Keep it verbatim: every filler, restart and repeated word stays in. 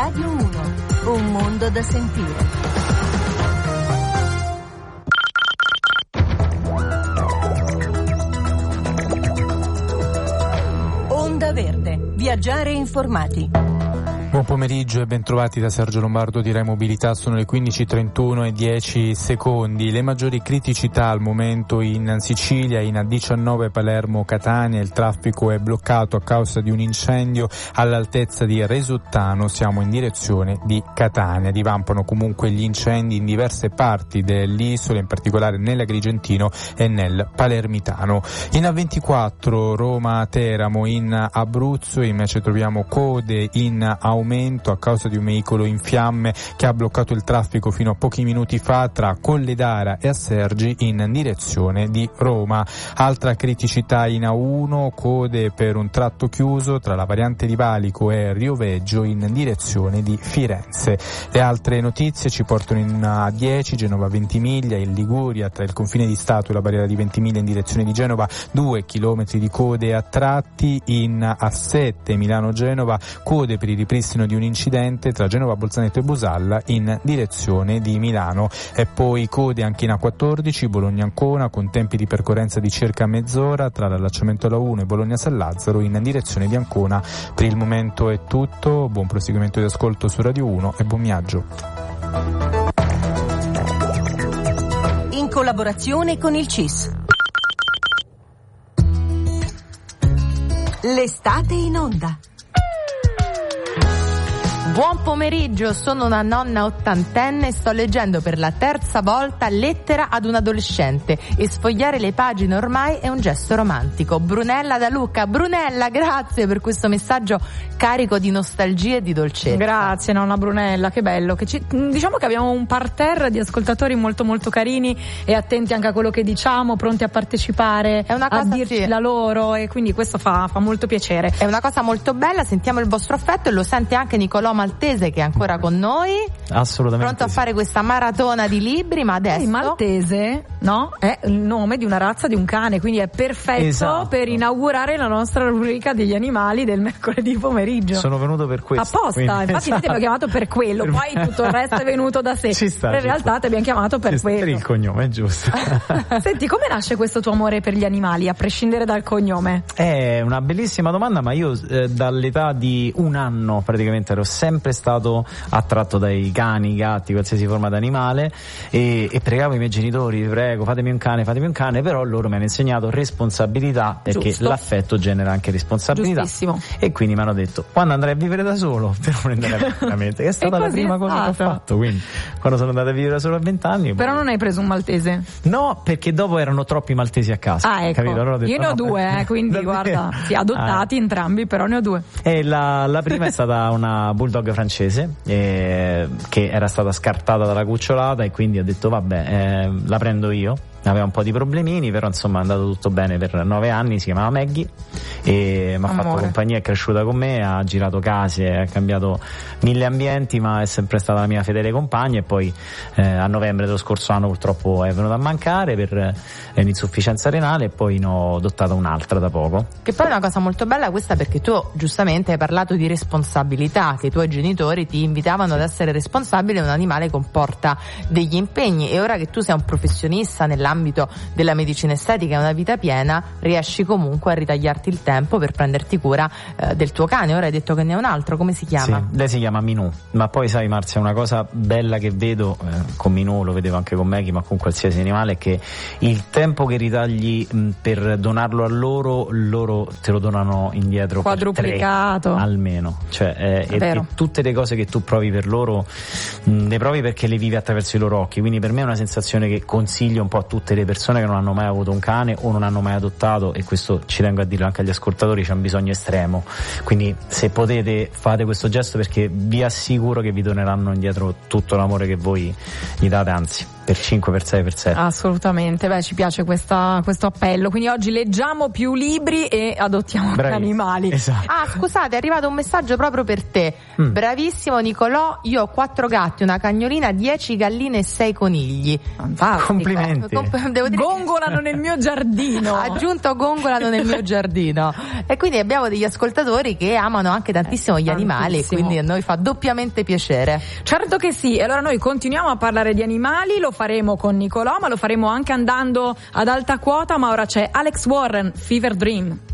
Radio uno, un mondo da sentire. Onda Verde, viaggiare informati. Buon pomeriggio e bentrovati da Sergio Lombardo di Rai Mobilità. Sono le quindici e trentuno e dieci secondi. Le maggiori criticità al momento in Sicilia, in A diciannove Palermo-Catania. Il traffico è bloccato a causa di un incendio all'altezza di Resuttano. Siamo in direzione di Catania. Divampano comunque gli incendi in diverse parti dell'isola, in particolare nell'Agrigentino e nel Palermitano. In A ventiquattro Roma-Teramo, in Abruzzo invece troviamo code in aumento a causa di un veicolo in fiamme che ha bloccato il traffico fino a pochi minuti fa tra Colledara e Assergi in direzione di Roma. Altra criticità in A uno, code per un tratto chiuso tra la variante di Valico e Rioveggio in direzione di Firenze. Le altre notizie ci portano in A dieci Genova Ventimiglia, in Liguria tra il confine di Stato e la barriera di Ventimiglia in direzione di Genova, due chilometri di code a tratti. In A sette Milano-Genova, code per il ripristino di un incidente tra Genova Bolzaneto e Busalla in direzione di Milano. E poi code anche in A quattordici Bologna-Ancona con tempi di percorrenza di circa mezz'ora tra l'allacciamento alla uno e Bologna-San Lazzaro in direzione di Ancona. Per il momento è tutto, buon proseguimento di ascolto su Radio uno e buon viaggio. In collaborazione con il C I S. L'estate in onda. Buon pomeriggio, sono una nonna ottantenne e sto leggendo per la terza volta Lettera ad un adolescente e sfogliare le pagine ormai è un gesto romantico. Brunella da Lucca. Brunella, grazie per questo messaggio carico di nostalgia e di dolcezza. Grazie nonna Brunella, che bello. Che ci, diciamo che abbiamo un parterre di ascoltatori molto molto carini e attenti anche a quello che diciamo, pronti a partecipare, è una cosa, a dirci sì. la loro, e quindi questo fa, fa molto piacere. È una cosa molto bella, sentiamo il vostro affetto e lo sente anche Nicolò Maltese che è ancora con noi. Assolutamente. Pronto sì. a fare questa maratona di libri, ma adesso... Il Maltese, no? È il nome di una razza di un cane, quindi è perfetto esatto. per inaugurare la nostra rubrica degli animali del mercoledì pomeriggio. Sono venuto per questo. Apposta, quindi... infatti esatto. noi ti abbiamo chiamato per quello, per poi tutto il resto è venuto da sé. Ci sta, in ci realtà sta. ti abbiamo chiamato per ci quello. Per il cognome, è giusto. Senti, come nasce questo tuo amore per gli animali, a prescindere dal cognome? È una bellissima domanda, ma io eh, dall'età di un anno praticamente ero sempre stato attratto dai cani, gatti, qualsiasi forma di animale, e, e pregavo i miei genitori, prego fatemi un cane, fatemi un cane, però loro mi hanno insegnato responsabilità, perché Giusto. l'affetto genera anche responsabilità. Giustissimo. E quindi mi hanno detto, quando andrai a vivere da solo te lo prenderai veramente, che è stata la prima cosa che ho fatto. Quindi quando sono andato a vivere da solo a vent'anni. Però poi... non hai preso un maltese? No, perché dopo erano troppi maltesi a casa. Ah, ecco. Capito? Allora ho detto, io ne ho no, due, eh, quindi guarda, sì, adottati ah. entrambi, però ne ho due. E la, la prima è stata una bulldog francese eh, che era stata scartata dalla cucciolata, e quindi ho detto vabbè, eh, la prendo io. Aveva un po' di problemini, però insomma è andato tutto bene per nove anni. Si chiamava Maggie e mi ha fatto compagnia, è cresciuta con me, ha girato case, ha cambiato mille ambienti, ma è sempre stata la mia fedele compagna. E poi eh, a novembre dello scorso anno purtroppo è venuta a mancare per eh, un'insufficienza renale, e poi ne ho adottata un'altra da poco. Che poi è una cosa molto bella questa, perché tu giustamente hai parlato di responsabilità, che i tuoi genitori ti invitavano ad essere responsabile, un animale comporta degli impegni, e ora che tu sei un professionista nell'ambito della medicina estetica e una vita piena, riesci comunque a ritagliarti il tempo per prenderti cura eh, del tuo cane. Ora hai detto che ne è un altro, come si chiama? Sì, lei si chiama Minù, ma poi sai Marzia, una cosa bella che vedo eh, con Minù, lo vedevo anche con Maggie, ma con qualsiasi animale, è che il tempo che ritagli mh, per donarlo a loro, loro te lo donano indietro quadruplicato per tre, almeno, cioè eh, e, e tutte le cose che tu provi per loro mh, le provi perché le vivi attraverso i loro occhi, quindi per me è una sensazione che consiglio un po' a tutte le persone che non hanno mai avuto un cane o non hanno mai adottato, e questo ci tengo a dirlo anche agli ascoltatori, c'è un bisogno estremo, quindi se potete fate questo gesto, perché vi assicuro che vi doneranno indietro tutto l'amore che voi gli date, anzi per cinque, per sei, per sette. Assolutamente, beh, ci piace questa, questo appello, quindi oggi leggiamo più libri e adottiamo Bravi. animali. Esatto. Ah, scusate, è arrivato un messaggio proprio per te. Mm. Bravissimo Nicolò, io ho quattro gatti, una cagnolina, dieci galline e sei conigli. Fantastico. Complimenti. Complimenti, devo dire gongolano nel mio giardino. Ha aggiunto gongolano nel mio giardino. E quindi abbiamo degli ascoltatori che amano anche tantissimo gli Tantissimo. animali, quindi a noi fa doppiamente piacere. Certo che sì, e allora noi continuiamo a parlare di animali, lo faremo con Nicolò, ma lo faremo anche andando ad alta quota, ma ora c'è Alex Warren, Fever Dream.